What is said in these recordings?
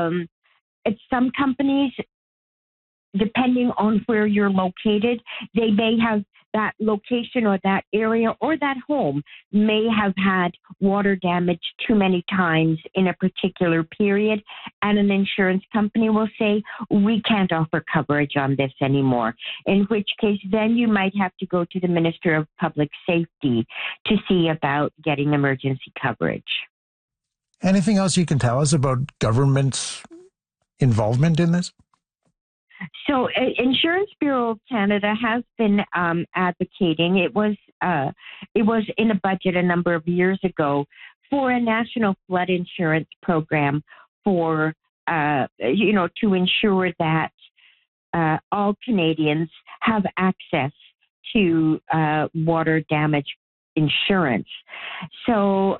some companies, depending on where you're located, they may have that location or that area or that home may have had water damage too many times in a particular period. And an insurance company will say, we can't offer coverage on this anymore. In which case, then you might have to go to the Minister of Public Safety to see about getting emergency coverage. Anything else you can tell us about government's involvement in this? So, Insurance Bureau of Canada has been advocating. It was in a budget a number of years ago for a national flood insurance program for to ensure that all Canadians have access to water damage insurance. So,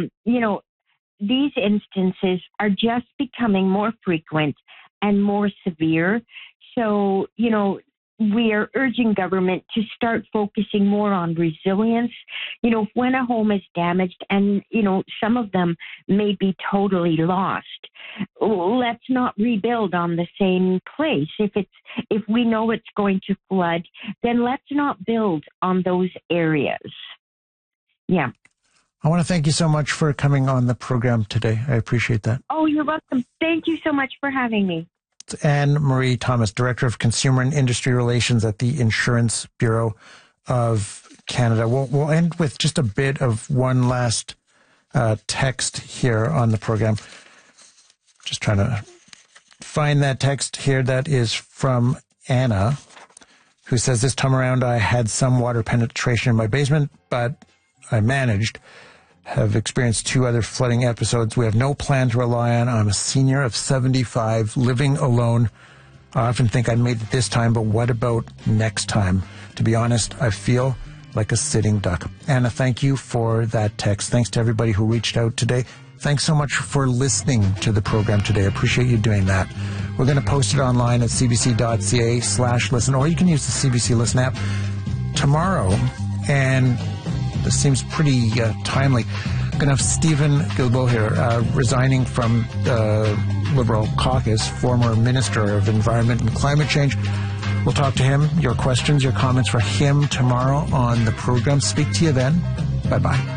these instances are just becoming more frequent and more severe. So, we are urging government to start focusing more on resilience. When a home is damaged and, some of them may be totally lost, let's not rebuild on the same place. If we know it's going to flood, then let's not build on those areas. Yeah. I want to thank you so much for coming on the program today. I appreciate that. Oh, you're welcome. Thank you so much for having me. It's Anne-Marie Thomas, Director of Consumer and Industry Relations at the Insurance Bureau of Canada. We'll end with just a bit of one last text here on the program. Just trying to find that text here. That is from Anna, who says, this time around I had some water penetration in my basement, but I managed. Have experienced 2 other flooding episodes we have no plan to rely on. I'm a senior of 75, living alone. I often think I made it this time, but what about next time? To be honest, I feel like a sitting duck. Anna, thank you for that text. Thanks to everybody who reached out today. Thanks so much for listening to the program today. I appreciate you doing that. We're going to post it online at cbc.ca/listen, or you can use the CBC Listen app tomorrow. And this seems pretty timely. I'm going to have Stephen Guilbeault here, resigning from the Liberal caucus, former Minister of Environment and Climate Change. We'll talk to him. Your questions, your comments for him tomorrow on the program. Speak to you then. Bye-bye.